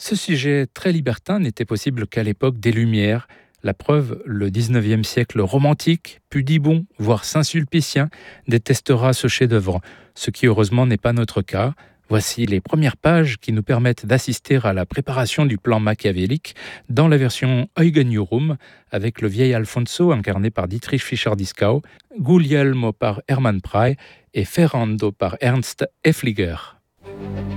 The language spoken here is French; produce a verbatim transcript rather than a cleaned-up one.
Ce sujet très libertin n'était possible qu'à l'époque des Lumières. La preuve, le dix-neuvième siècle romantique, pudibond, voire saint-sulpicien, détestera ce chef-d'œuvre, ce qui heureusement n'est pas notre cas. Voici les premières pages qui nous permettent d'assister à la préparation du plan machiavélique dans la version Eugen Jurum, avec le vieil Alfonso incarné par Dietrich Fischer-Dieskau, Guglielmo par Hermann Prey et Ferrando par Ernst Effliger.